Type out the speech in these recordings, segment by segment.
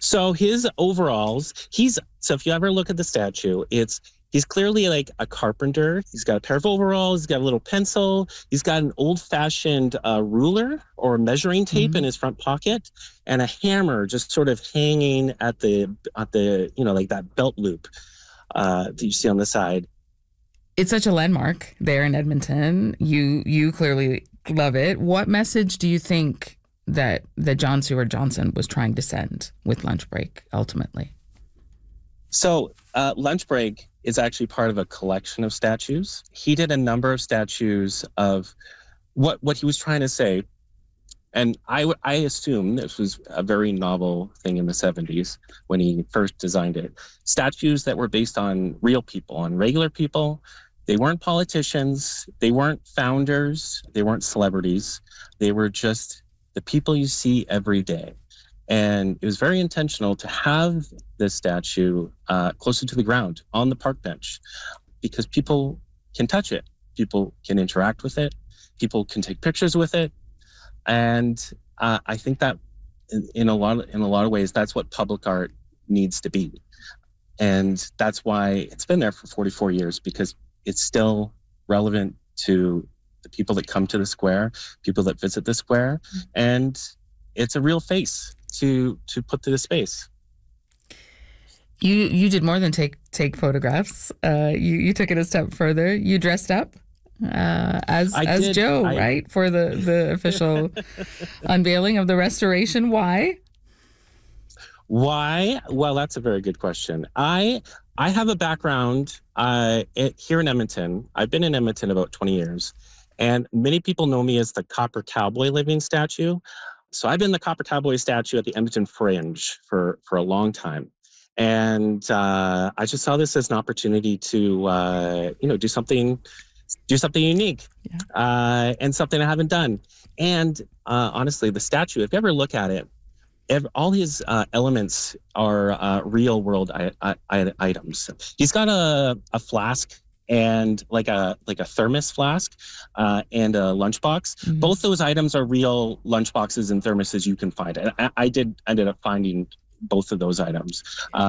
So his overalls, so if you ever look at the statue, he's clearly like a carpenter. He's got a pair of overalls, he's got a little pencil, he's got an old-fashioned ruler or measuring tape in his front pocket, and a hammer just sort of hanging at the like that belt loop that you see on the side. It's such a landmark there in Edmonton. You clearly love it. What message do you think that John Seward Johnson was trying to send with Lunch Break ultimately? So Lunch Break is actually part of a collection of statues. He did a number of statues of what he was trying to say. And I assume this was a very novel thing in the 70s when he first designed it. Statues that were based on real people, on regular people. They weren't politicians. They weren't founders. They weren't celebrities. They were just the people you see every day. And it was very intentional to have this statue closer to the ground on the park bench because people can touch it. People can interact with it. People can take pictures with it. And I think that in a lot of ways, that's what public art needs to be. And that's why it's been there for 44 years, because it's still relevant to the people that come to the square, people that visit the square, and it's a real face to put to the space. You did more than take photographs. You took it a step further. You dressed up as Joe, right, for the official unveiling of the restoration. Why? Well, that's a very good question. I have a background here in Edmonton. I've been in Edmonton about 20 years, and many people know me as the Copper Cowboy living statue. So I've been the Copper Cowboy statue at the Edmonton Fringe for a long time. And I just saw this as an opportunity to, do something unique, and something I haven't done. And honestly, the statue, if you ever look at it, all his elements are real world items. He's got a flask and like a thermos flask and a lunchbox. Mm-hmm. Both those items are real lunchboxes and thermoses you can find. And I ended up finding both of those items.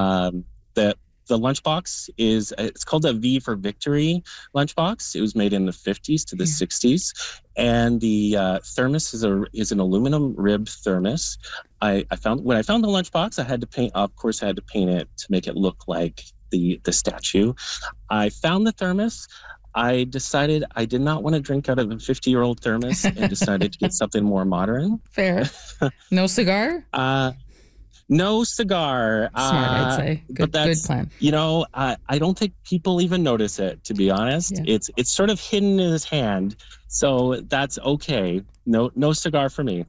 The lunchbox it's called a V for Victory lunchbox. It was made in the 50s to the 60s. And the thermos is an aluminum rib thermos. When I found the lunchbox, I had to paint it to make it look like the statue. I found the thermos. I decided I did not want to drink out of a 50-year-old thermos and decided to get something more modern. Fair. No cigar? No cigar. Smart, I'd say. Good plan. I don't think people even notice it, to be honest. Yeah. It's sort of hidden in his hand, so that's okay. No cigar for me.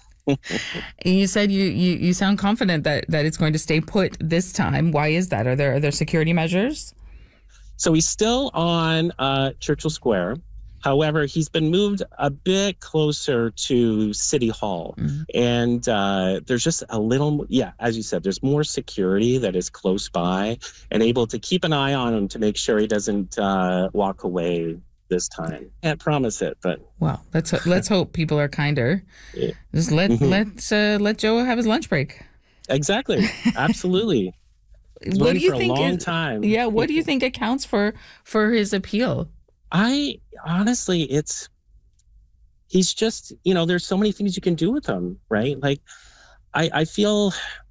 You said you sound confident that it's going to stay put this time. Why is that? Are there security measures? So he's still on Churchill Square. However, he's been moved a bit closer to City Hall. Mm-hmm. And there's just a little, as you said, there's more security that is close by and able to keep an eye on him to make sure he doesn't walk away this time. Can't promise it, but... Well, let's hope people are kinder. Yeah. Just let Joe have his lunch break. Exactly. Absolutely. What do you think? For a long time. Yeah. What do you think accounts for his appeal? Honestly, he's just, there's so many things you can do with him, right? Like, I feel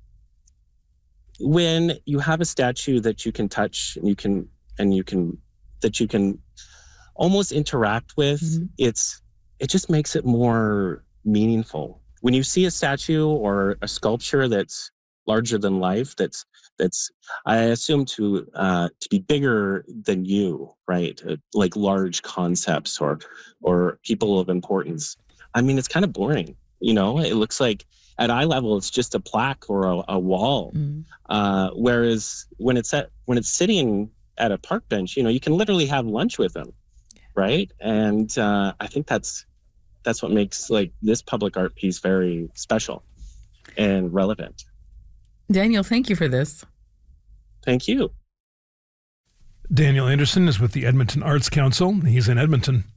when you have a statue that you can touch and you can almost interact with, mm-hmm. It just makes it more meaningful. When you see a statue or a sculpture that's larger than life, that's I assume to be bigger than you, right? Like large concepts or people of importance. I mean, it's kind of boring, It looks like at eye level, it's just a plaque or a wall. Mm-hmm. Whereas when it's sitting at a park bench, you can literally have lunch with them, right? And I think that's what makes like this public art piece very special and relevant. Daniel, thank you for this. Thank you. Daniel Anderson is with the Edmonton Arts Council. He's in Edmonton.